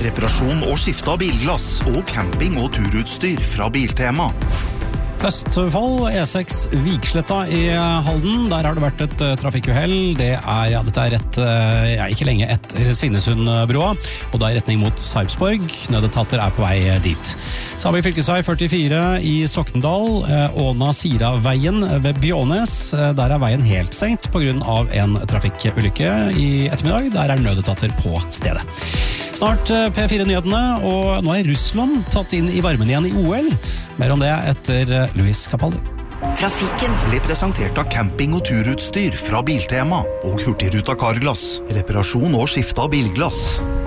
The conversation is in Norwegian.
reparasjon og skifte av bilglass og camping- og turutstyr fra Biltema. Østfold, E6 Viksletta i Halden. Der har det vært et trafikkuhell. Dette er rett, ikke lenge etter Svinesundbroa, og da i retning mot Sarpsborg. Nødetater er på vei dit. Så har vi fylkesvei 44 i Sokndal, Åna-Sira-veien ved Bjånes. Der er veien helt stengt på grunn av en trafikkulykke i ettermiddag. Der er nødetater på stedet. Snart P4-nyhetene, og nå er Russland tatt inn i varmen igjen i OL. Mer om det etter Luis Capaldi. Trafikken ble presentert av camping- og turutstyr fra Biltema og Hurtigruta Carglass. Reparasjon og skifte av bilglass.